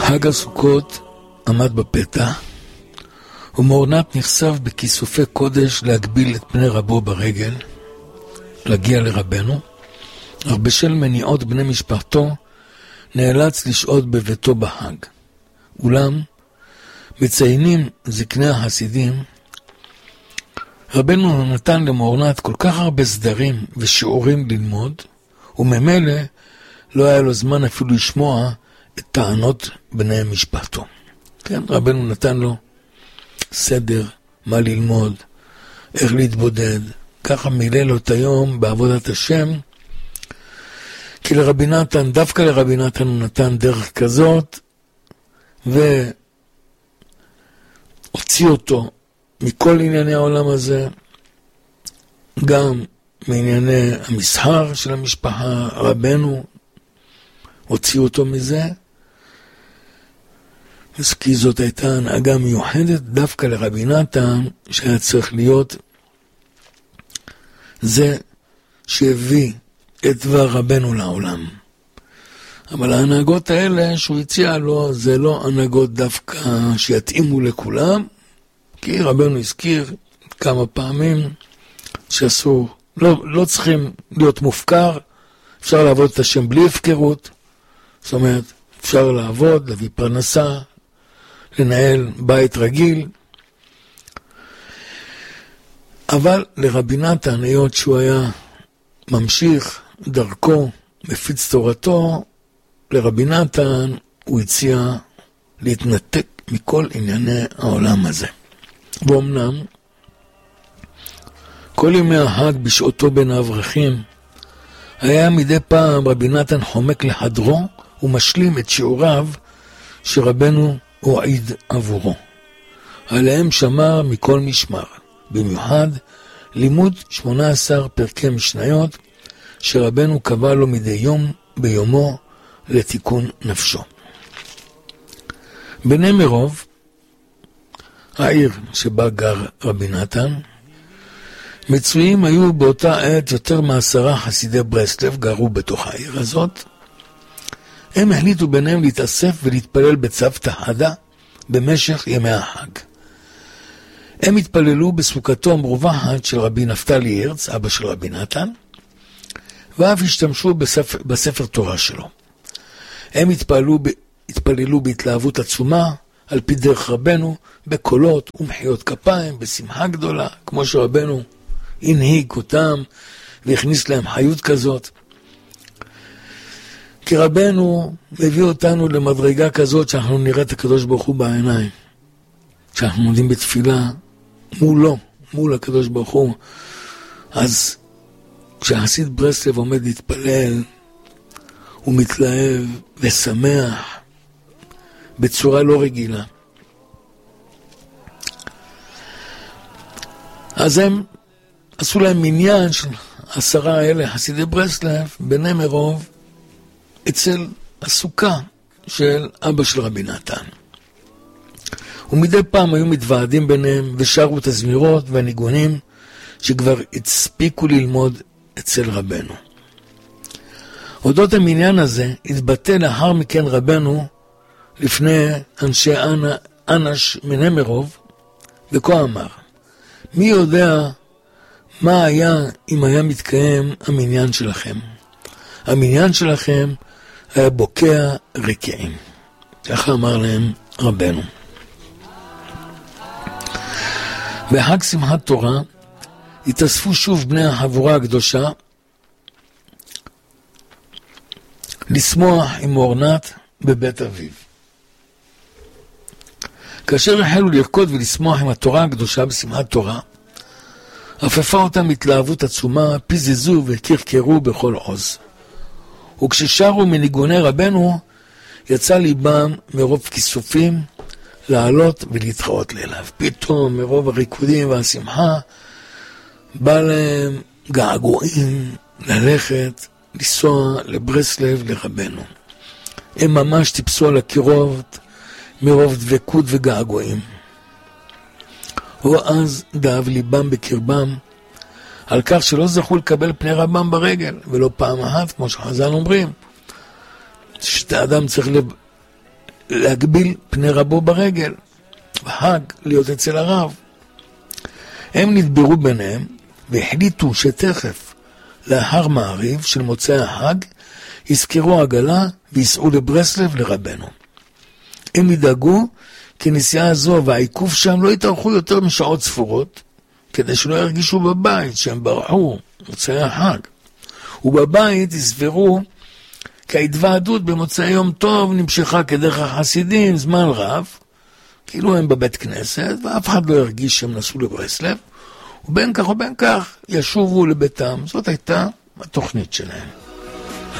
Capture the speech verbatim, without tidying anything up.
חג הסוכות עמד בפתח, ומורנת נחשף בכיסופי קודש להגביל את פני רבו ברגל, להגיע לרבנו, אך בשל מניעות בני משפחתו נאלץ לשהות בביתו בחג. אולם מציינים זקני החסידים, רבנו נתן למורנת כל כך הרבה סדרים ושיעורים ללמוד, וממילא לא היה לו זמן אפילו לשמוע את טענות בני משפחתו. כן, רבנו נתן לו סדר, מה ללמוד, איך להתבודד, ככה מילא לו את היום בעבודת השם, כי לרבי נתן, דווקא לרבי נתן הוא נתן דרך כזאת, והוציא אותו מכל ענייני העולם הזה, גם מענייני המסחר של המשפחה, רבנו הוציא אותו מזה, כי זאת הייתה הנהגה מיוחדת דווקא לרבי נתן, שהיה צריך להיות זה שהביא את דבר רבנו לעולם. אבל ההנהגות האלה שהוא הציע לו, זה לא הנהגות דווקא שיתאימו לכולם, כי רבנו הזכיר כמה פעמים שאסור, לא, לא צריכים להיות מופקר, אפשר לעבוד את השם בלי הפקרות, זאת אומרת, אפשר לעבוד, להביא פרנסה, לנהל בית רגיל, אבל לרבי נתן, היות שהוא היה ממשיך דרכו, מפיץ תורתו, לרבי נתן הוא הציע להתנתק מכל ענייני העולם הזה. ואומנם, כל ימי החג בשעותו בין האברכים, היה מדי פעם רבי נתן חומק לחדרו, ומשלים את שיעוריו שרבנו הועיד עבורו. עליהם שמר מכל משמר, במיוחד לימוד שמונה עשר פרקי משניות, שרבנו קבע לו מדי יום ביומו לתיקון נפשו. בני מרוב, העיר שבה גר רבי נתן, מצויים היו באותה עת יותר מעשרה חסידי ברסלב גרו בתוך העיר הזאת. הם החליטו ביניהם להתאסף ולהתפלל בצוותא חדא במשך ימי החג. הם התפללו בסוכתו המרווחת של רבי נפתלי הרץ, אבא של רבי נתן, ואף השתמשו בספר, בספר תורה שלו. הם התפללו, התפללו בהתלהבות עצומה, על פי דרך רבנו, בקולות ומחיות כפיים, בשמחה גדולה, כמו שרבנו הנהיג אותם והכניס להם חיות כזאת. כי רבנו מביא אותנו למדרגה כזאת שאנחנו נראה את הקדוש ברוך הוא בעיניים. כשאנחנו עומדים בתפילה מולו, מול הקדוש ברוך הוא, אז כשהחסיד ברסלב עומד להתפלל, הוא מתלהב ושמח בצורה לא רגילה. אז הם עשו להם מניין של עשרה האלה, חסידי ברסלב, בני מרוב, אצל הסוכה של אבא של רבי נתן. ומדי פעם היו מתוועדים ביניהם ושרו את הזמירות והניגונים שכבר הספיקו ללמוד אצל רבנו. הודות המניין הזה התבטא לאחר מכן רבנו לפני אנשי אנש מני מרוב, וכה אמר, מי יודע מה היה אם היה מתקיים המניין שלכם? המניין שלכם היה בוקע רקיעים. ככה אמר להם רבנו. בחג שמחת תורה התאספו שוב בני החבורה הקדושה לשמוח עם מורנת בבית אביו. כאשר החלו לרקוד ולשמוח עם התורה הקדושה בשמחת תורה, אפפה אותם התלהבות עצומה, פיזזו וקרקרו בכל עוז. וכששרו מניגוני רבנו, יצא ליבם מרוב כיסופים לעלות ולהתחאות לאליו. פתאום מרוב הריקודים והשמחה בא להם געגועים ללכת, לנסוע לברסלב לרבנו. הם ממש טיפסו על הקירות מרוב דבקות וגעגועים. ואז דאב ליבם בקרבם על כך שלא זכו לקבל פני רבם ברגל, ולא פעם אחת, כמו שחז"ל אומרים, שאדם צריך להגביל פני רבו ברגל, והג להיות אצל הרב. הם נדברו ביניהם והחליטו שתכף לאחר מעריב של מוצאי החג יזכרו עגלה ויסעו לברסלב לרבנו. הם ידאגו כי נסיעה הזו והעיכוב שם לא יתארכו יותר משעות ספורות, כדי שלא ירגישו בבית שהם ברחו מוצאי החג. ובבית יסברו כי ההתוועדות במוצאי יום טוב נמשכה כדרך החסידים זמן רב, כאילו הם בבית כנסת, ואף אחד לא ירגיש שהם נסעו לברסלב, ובין כך ובין כך ישובו לביתם. זאת הייתה התוכנית שלהם.